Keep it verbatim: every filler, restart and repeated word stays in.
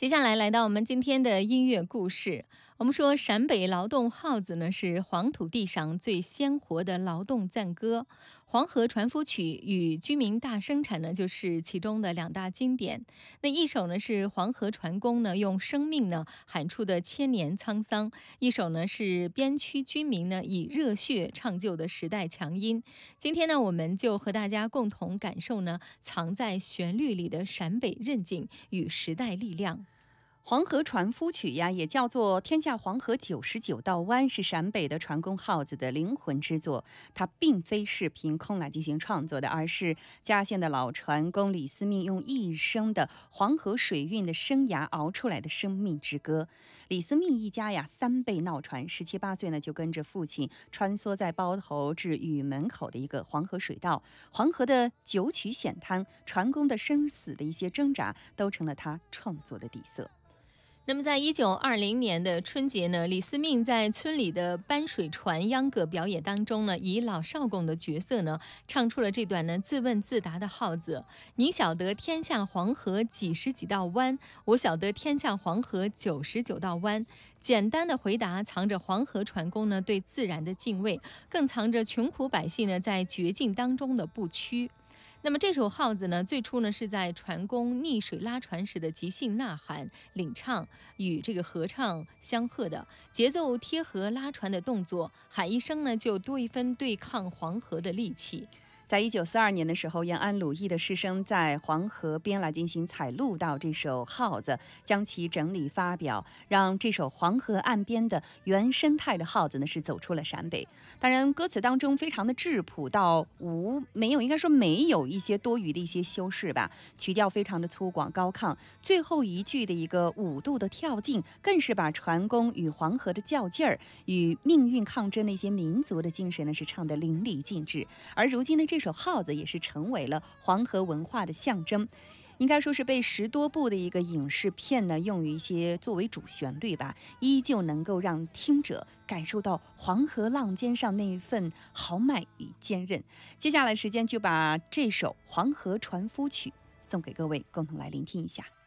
接下来来到我们今天的音乐故事。我们说陕北劳动号子呢是黄土地上最鲜活的劳动赞歌，黄河船夫曲与居民大生产呢就是其中的两大经典。那一首呢是黄河船工呢用生命呢喊出的千年沧桑，一首呢是边区居民呢以热血唱就的时代强音。今天呢我们就和大家共同感受呢藏在旋律里的陕北韧劲与时代力量。 黄河船夫曲呀，也叫做天下黄河九十九道湾，是陕北的船工号子的灵魂之作。它并非是凭空来进行创作的，而是嘉县的老船工李思命用一生的黄河水运的生涯熬出来的生命之歌。李思命一家呀，三辈闹船，十七八岁呢就跟着父亲穿梭在包头至禹门口的一个黄河水道。黄河的九曲险滩，船工的生死的一些挣扎，都成了他创作的底色。 那么在一九二零年的春节呢，李思命在村里的搬水船秧歌表演当中呢，以老少公的角色呢，唱出了这段呢自问自答的号子。你晓得天下黄河几十几道湾，我晓得天下黄河九十九道湾。简单的回答藏着黄河船工呢对自然的敬畏，更藏着穷苦百姓呢在绝境当中的不屈。那么这首号子呢，最初呢是在船工逆水拉船时的即兴呐喊、领唱与这个合唱相和的，节奏贴合拉船的动作，喊一声呢就多一分对抗黄河的力气。 在一九四二年的时候，延安鲁艺的师生在黄河边来进行采录到这首号子，将其整理发表，让这首黄河岸边的原生态的号子呢是走出了陕北。当然，歌词当中非常的质朴到无没有，应该说没有一些多余的一些修饰吧，曲调非常的粗犷高亢。最后一句的一个五度的跳进，更是把船工与黄河的较劲儿，与命运抗争的一些民族的精神呢是唱得淋漓尽致。而如今的这首号子也是成为了黄河文化的象征，应该说是被十多部的一个影视片呢用于一些作为主旋律吧，依旧能够让听者感受到黄河浪尖上那一份豪迈与坚韧。接下来时间就把这首《黄河船夫曲》送给各位，共同来聆听一下。